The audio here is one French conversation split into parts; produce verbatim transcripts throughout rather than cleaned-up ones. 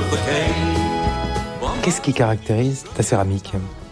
Qu'est-ce qui caractérise ta céramique ?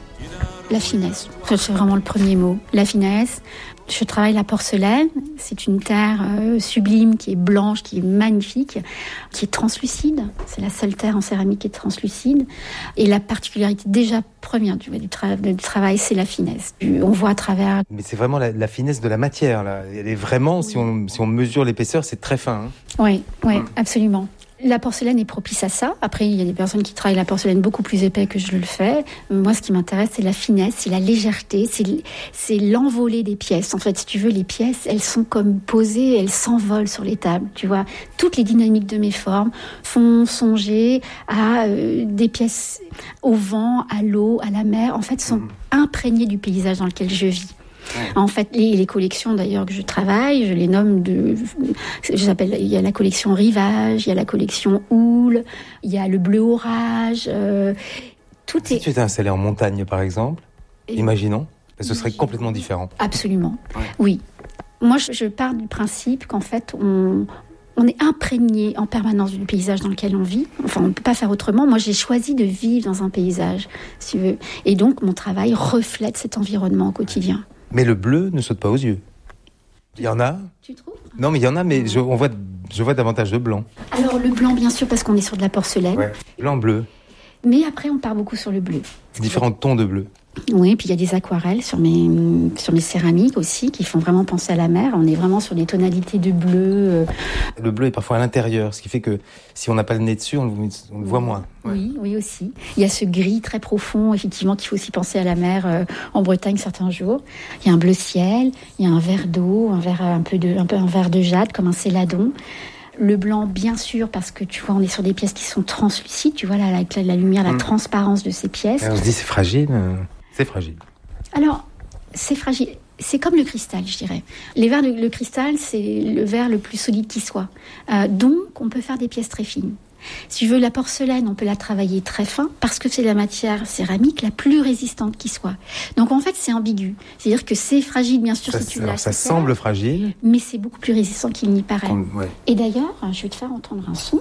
La finesse, c'est vraiment le premier mot. La finesse. Je travaille la porcelaine. C'est une terre euh, sublime qui est blanche, qui est magnifique, qui est translucide. C'est la seule terre en céramique qui est translucide. Et la particularité déjà première du, du, tra- du travail, c'est la finesse. On voit à travers. Mais c'est vraiment la, la finesse de la matière, là. Elle est vraiment, oui. si, on, si on mesure l'épaisseur, c'est très fin. Hein. Oui, oui, mmh. absolument. La porcelaine est propice à ça. Après, il y a des personnes qui travaillent la porcelaine beaucoup plus épais que je le fais. Moi, ce qui m'intéresse, c'est la finesse, c'est la légèreté, c'est, c'est l'envolée des pièces. En fait, si tu veux, les pièces, elles sont comme posées, elles s'envolent sur les tables, tu vois. Toutes les dynamiques de mes formes font songer à euh, des pièces au vent, à l'eau, à la mer. En fait, sont mmh. imprégnées du paysage dans lequel je vis. Ouais. En fait, les, les collections d'ailleurs que je travaille, je les nomme de, j'appelle, il y a la collection Rivage, il y a la collection Houle, il y a le Bleu Orage, euh, tout si est. Si tu étais installé en montagne, par exemple, et imaginons, ce imaginons. serait complètement différent. Absolument, ouais. oui. Moi, je, je pars du principe qu'en fait, on, on est imprégné en permanence du paysage dans lequel on vit. Enfin, on ne peut pas faire autrement. Moi, j'ai choisi de vivre dans un paysage, si tu veux, et donc mon travail reflète cet environnement au quotidien. Mais le bleu ne saute pas aux yeux. Il y en a. Tu trouves ? Non, mais il y en a, mais je, on voit, je vois davantage de blanc. Alors, le blanc, bien sûr, parce qu'on est sur de la porcelaine. Ouais. Blanc-bleu. Mais après, on part beaucoup sur le bleu. Différents tons de bleu. Oui, puis il y a des aquarelles sur mes, sur mes céramiques aussi, qui font vraiment penser à la mer. On est vraiment sur des tonalités de bleu. Le bleu est parfois à l'intérieur, ce qui fait que si on n'a pas le nez dessus, on le, on le voit moins. Ouais. Oui, oui aussi. Il y a ce gris très profond, effectivement, qu'il faut aussi penser à la mer euh, en Bretagne certains jours. Il y a un bleu ciel, il y a un vert d'eau, un vert un peu de, un peu un vert de jade, comme un céladon. Le blanc, bien sûr, parce que tu vois, on est sur des pièces qui sont translucides. Tu vois là, avec la, la lumière, la mmh. transparence de ces pièces. Et on se dit c'est fragile. C'est fragile. Alors, c'est fragile. C'est comme le cristal, je dirais. Les verres, le, le cristal, c'est le verre le plus solide qui soit. Euh, donc, on peut faire des pièces très fines. Si tu veux, la porcelaine, on peut la travailler très fin parce que c'est la matière céramique la plus résistante qui soit. Donc, en fait, c'est ambigu. C'est-à-dire que c'est fragile, bien sûr, ça, si tu alors, lâches. Ça semble terre, fragile. Mais c'est beaucoup plus résistant qu'il n'y paraît. Comme, ouais. Et d'ailleurs, je vais te faire entendre un son.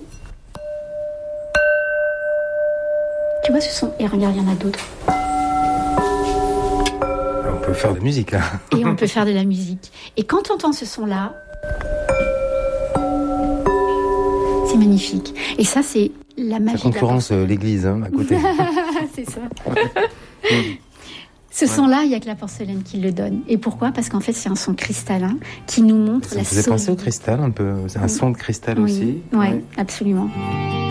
Tu vois ce son ? Et regarde, il y en a d'autres. On peut faire de la musique, là. Et on peut faire de la musique. Et quand tu entends ce son-là, c'est magnifique. Et ça, c'est la magie. Ça concurrence de la l'église, hein, à côté. C'est ça. Ce ouais. son-là, il n'y a que la porcelaine qui le donne. Et pourquoi ? Parce qu'en fait, c'est un son cristallin qui nous montre ça la solidité. Ça me faisait penser au cristal un peu. C'est un oui. son de cristal oui. aussi. Oui, ouais. absolument.